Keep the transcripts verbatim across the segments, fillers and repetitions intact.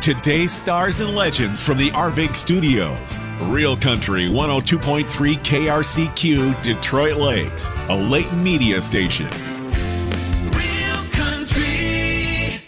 today's stars and legends from the Arvig Studios. Real Country one oh two point three K R C Q, Detroit Lakes, a Leighton media station. Real Country.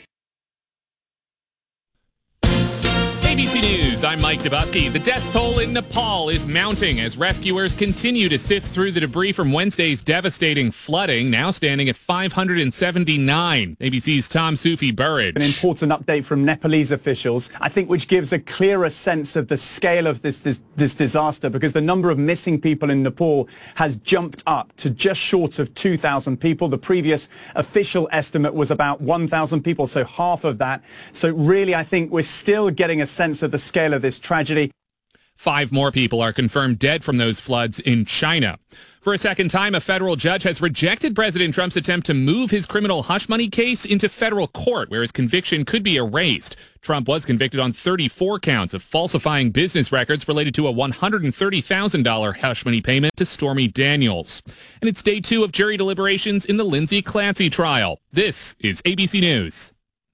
A B C News, I'm Mike Dubusky. The death toll in Nepal is mounting as rescuers continue to sift through the debris from Wednesday's devastating flooding, now standing at five hundred seventy-nine. A B C's Tom Sufi Burridge. An important update from Nepalese officials, I think, which gives a clearer sense of the scale of this, this, this disaster, because the number of missing people in Nepal has jumped up to just short of two thousand people. The previous official estimate was about one thousand people, so half of that. So really, I think we're still getting a sense of the scale of this tragedy. Five more people are confirmed dead from those floods in China. For a second time, a federal judge has rejected President Trump's attempt to move his criminal hush money case into federal court, where his conviction could be erased. Trump was convicted on thirty-four counts of falsifying business records related to a one hundred thirty thousand dollars hush money payment to Stormy Daniels. And it's day two of jury deliberations in the Lindsay Clancy trial. This is A B C News.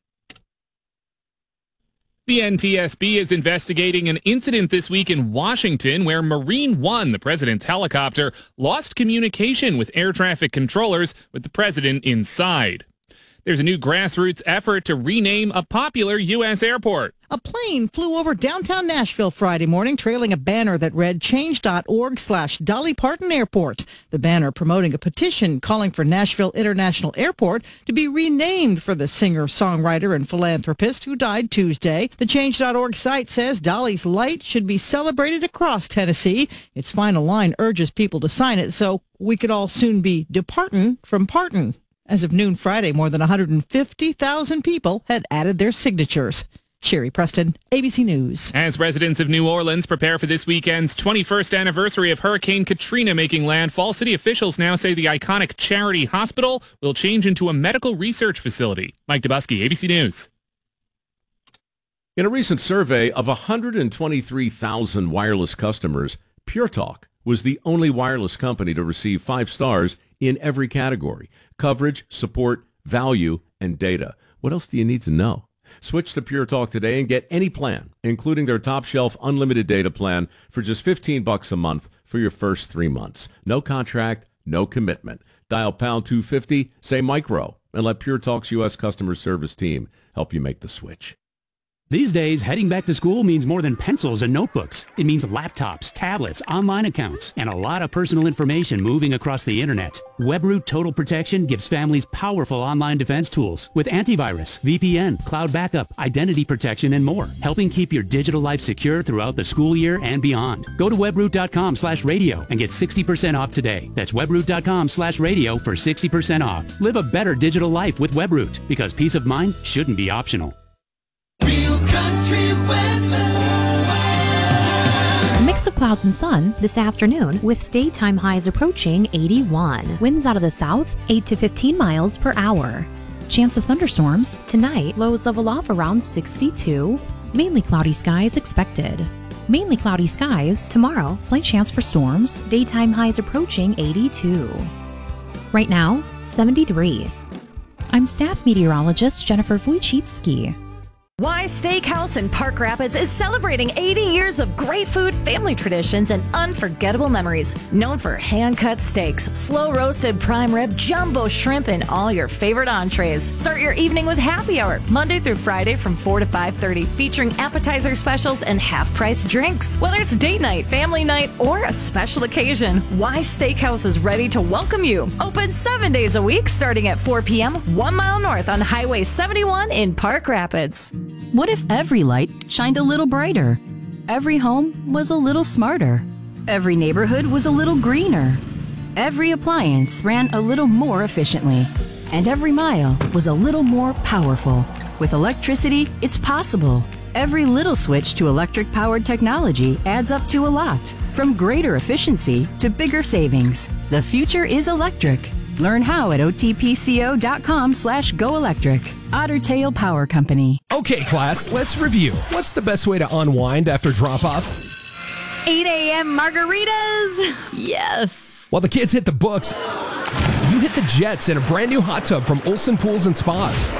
The N T S B is investigating an incident this week in Washington where Marine One, the president's helicopter, lost communication with air traffic controllers with the president inside. There's a new grassroots effort to rename a popular U S airport. A plane flew over downtown Nashville Friday morning, trailing a banner that read change.org slash Dolly Parton Airport. The banner promoting a petition calling for Nashville International Airport to be renamed for the singer, songwriter, and philanthropist who died Tuesday. The change dot org site says Dolly's light should be celebrated across Tennessee. Its final line urges people to sign it so we could all soon be departin' from Parton. As of noon Friday, more than one hundred fifty thousand people had added their signatures. Sherry Preston, A B C News. As residents of New Orleans prepare for this weekend's twenty-first anniversary of Hurricane Katrina making landfall, city officials now say the iconic Charity Hospital will change into a medical research facility. Mike Dubusky, A B C News. In a recent survey of one hundred twenty-three thousand wireless customers, Pure Talk was the only wireless company to receive five stars in every category: coverage, support, value, and data. What else do you need to know? Switch to Pure Talk today and get any plan, including their top shelf unlimited data plan, for just fifteen bucks a month for your first three months. No contract, no commitment. Dial pound two fifty, say micro, and let Pure Talk's U S customer service team help you make the switch. These days, heading back to school means more than pencils and notebooks. It means laptops, tablets, online accounts, and a lot of personal information moving across the internet. WebRoot Total Protection gives families powerful online defense tools with antivirus, V P N, cloud backup, identity protection, and more, helping keep your digital life secure throughout the school year and beyond. Go to webroot.com slash radio and get sixty percent off today. That's webroot.com slash radio for sixty percent off. Live a better digital life with WebRoot, because peace of mind shouldn't be optional. Real Country weather. A mix of clouds and sun this afternoon with daytime highs approaching eighty-one. Winds out of the south, eight to fifteen miles per hour. Chance of thunderstorms tonight, lows level off around sixty-two. Mainly cloudy skies expected. Mainly cloudy skies tomorrow, slight chance for storms. Daytime highs approaching eighty-two. Right now, seventy-three. I'm staff meteorologist Jennifer Wojcicki. Why Steakhouse in Park Rapids is celebrating eighty years of great food, family traditions, and unforgettable memories. Known for hand-cut steaks, slow-roasted prime rib, jumbo shrimp, and all your favorite entrees. Start your evening with happy hour, Monday through Friday from four to five thirty, featuring appetizer specials and half-price drinks. Whether it's date night, family night, or a special occasion, Why Steakhouse is ready to welcome you. Open seven days a week, starting at four p.m., one mile north on Highway seventy-one in Park Rapids. What if every light shined a little brighter? Every home was a little smarter. Every neighborhood was a little greener. Every appliance ran a little more efficiently. And every mile was a little more powerful. With electricity, it's possible. Every little switch to electric-powered technology adds up to a lot. From greater efficiency to bigger savings. The future is electric. Learn how at otpco.com slash go electric. Otter Tail Power Company. Okay, class, let's review. What's the best way to unwind after drop-off? eight a.m. margaritas. Yes. While the kids hit the books, you hit the jets in a brand new hot tub from Olsen Pools and Spas.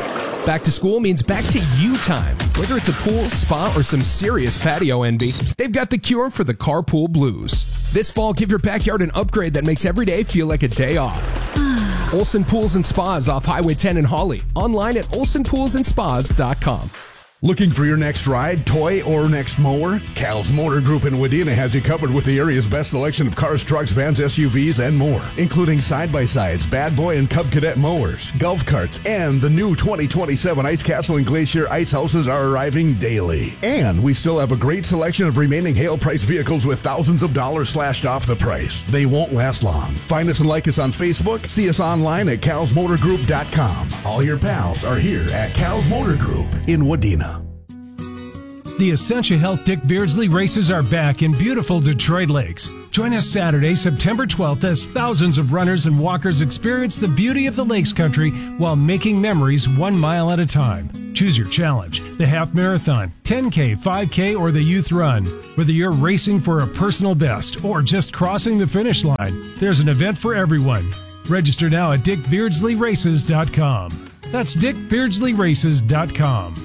Back to school means back to you time. Whether it's a pool, spa, or some serious patio envy, they've got the cure for the carpool blues. This fall, give your backyard an upgrade that makes every day feel like a day off. Olson Pools and Spas off Highway ten in Hawley. Online at olson pools and spas dot com. Looking for your next ride, toy, or next mower? Cal's Motor Group in Wadena has you covered with the area's best selection of cars, trucks, vans, S U Vs, and more, including side-by-sides, Bad Boy and Cub Cadet mowers, golf carts, and the new twenty twenty-seven Ice Castle and Glacier ice houses are arriving daily. And we still have a great selection of remaining hail price vehicles with thousands of dollars slashed off the price. They won't last long. Find us and like us on Facebook. See us online at cals motor group dot com. All your pals are here at Cal's Motor Group in Wadena. The Essentia Health Dick Beardsley races are back in beautiful Detroit Lakes. Join us Saturday, September twelfth, as thousands of runners and walkers experience the beauty of the Lakes Country while making memories one mile at a time. Choose your challenge, the half marathon, ten K, five K, or the youth run. Whether you're racing for a personal best or just crossing the finish line, there's an event for everyone. Register now at dick beardsley races dot com. That's dick beardsley races dot com.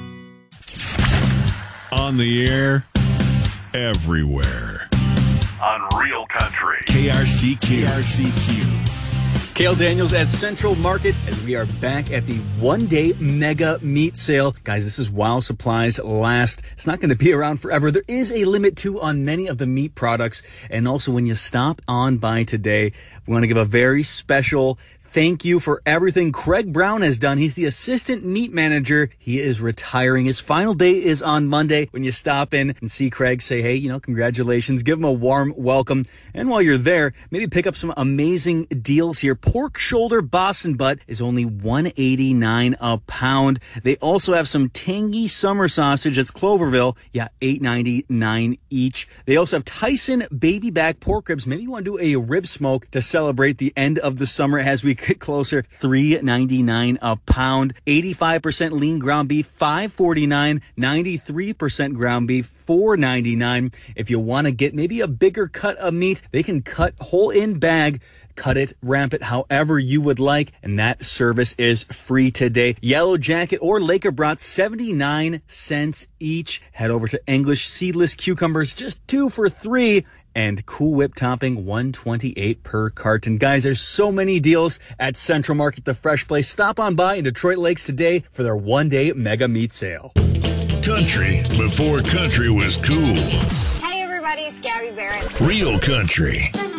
On the air, everywhere. On Real Country. K R C Q. K R C Q. Cale Daniels at Central Market as we are back at the one-day mega meat sale. Guys, this is while supplies last. It's not going to be around forever. There is a limit, too, on many of the meat products. And also, when you stop on by today, we want to give a very special thank you for everything Craig Brown has done. He's the assistant meat manager. He is retiring. His final day is on Monday. When you stop in and see Craig, say, hey, you know, congratulations. Give him a warm welcome. And while you're there, maybe pick up some amazing deals here. Pork shoulder Boston butt is only one eighty-nine a pound. They also have some tangy summer sausage. It's Cloverville. Yeah, eight ninety-nine each. They also have Tyson baby back pork ribs. Maybe you want to do a rib smoke to celebrate the end of the summer as we get closer. three ninety-nine a pound. eighty-five percent lean ground beef, five forty-nine. ninety-three percent ground beef, four ninety-nine. If you want to get maybe a bigger cut of meat, they can cut whole in bag. Cut it, ramp it, however you would like, and that service is free today. Yellow Jacket or Laker Brats, seventy-nine cents each. Head over to English seedless cucumbers, just two for three. And Cool Whip topping, one twenty-eight per carton. Guys, there's so many deals at Central Market, the fresh place. Stop on by in Detroit Lakes today for their one-day mega meat sale. Country before country was cool. Hey everybody, it's Gabby Barrett. Real country.